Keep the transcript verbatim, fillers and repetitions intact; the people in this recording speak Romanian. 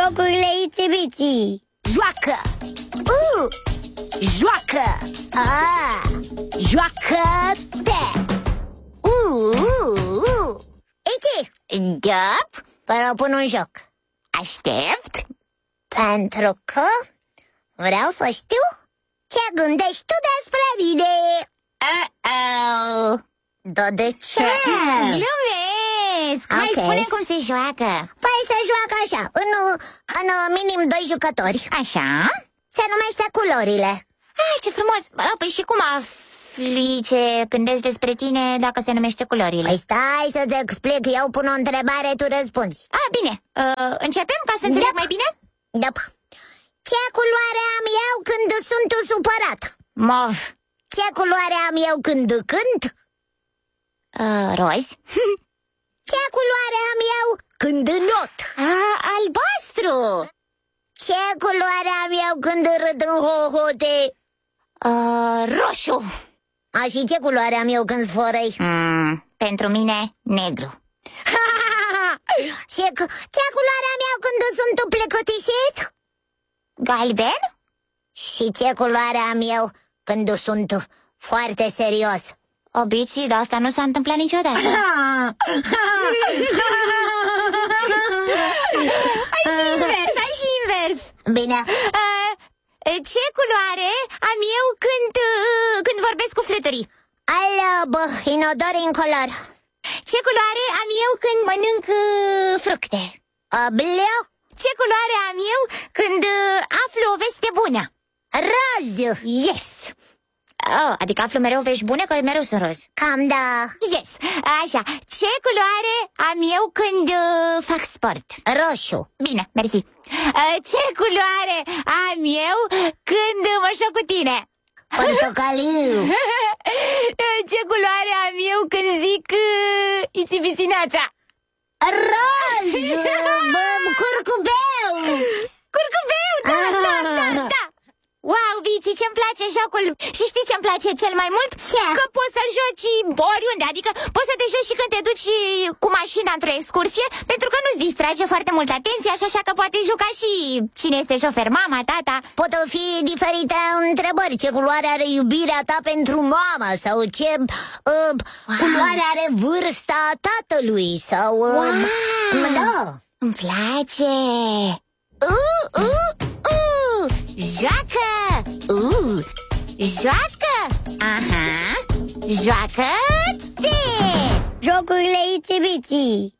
Jocurile Itsy-Bitsy. Joacă! Uh! Joacă! Ah! Joacă-te! Uh! Uh! Uh! Itsy! Da? Vă propun un joc. Aștept? Pentru că vreau să știu ce gândești tu despre mine. Uh-oh. Da, de ce? Glumesc! Okay. Hai, spune cum se joacă. Păi se joacă așa, în, în minim doi jucători. Așa? Se numește culorile. Ah, ce frumos! Păi și cum afli ce gândesc despre tine dacă se numește culorile? Păi stai să-ți explic, eu pun o întrebare, tu răspunzi. Ah, bine, uh, începem ca să înțeleg mai bine? Da. Ce culoare am eu când sunt supărat? Mov. Ce culoare am eu când cânt? Uh, roz. Ce culoare am eu când not? Ah, albastru. Ce culoare am eu când râd în hohote? Uh, roșu. A, și ce culoare am eu când sfărăi? Mm, pentru mine, negru. Ce, ce culoare am eu când sunt plecătișit? Galben. Și ce culoare am eu când sunt foarte serios? Obiții, dar asta nu s-a întâmplat niciodată. Hai și invers, hai și invers. Bine. uh, Ce culoare am eu când, uh, când vorbesc cu flutării? Alb, inodor incolor. Ce culoare am eu când mănânc uh, fructe? Bleu. Ce culoare am eu când uh, aflu o veste bună? Roz. Yes. Oh, adică aflu mereu vești bune, că mereu sunt roz. Cam da. Yes. Așa. Ce culoare am eu când uh, fac sport? Roșu. Bine, mersi. uh, Ce culoare am eu când mă joc cu tine? Portocaliu. Ce culoare am eu când zic uh, Itsy-Bitsy-neața? Roz. Bă, curcubeu. Curcubeu, da, da, da, da. Wow, Viții, ce-mi place jocul. Și știi ce-mi place cel mai mult? Ce? Că poți să-l joci oriunde. Adică poți să te joci și când te duci cu mașina într-o excursie, pentru că nu-ți distrage foarte mult atenția. Și așa că poate juca și cine este șofer, mama, tata. Pot fi diferite întrebări. Ce culoare are iubirea ta pentru mama? Sau ce uh, wow. culoare are vârsta tatălui? Sau uh, wow. Da. Îmi place. Uh, uh, uh. Joacă! Uh, joacă! Aha! Joacă-te! Jocurile Itsy-Bitsy.